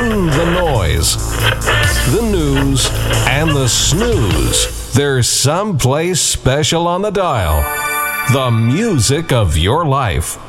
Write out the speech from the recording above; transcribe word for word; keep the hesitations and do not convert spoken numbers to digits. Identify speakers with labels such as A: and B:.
A: the noise, the news, and the snooze. There's someplace special on the dial. The music of your life.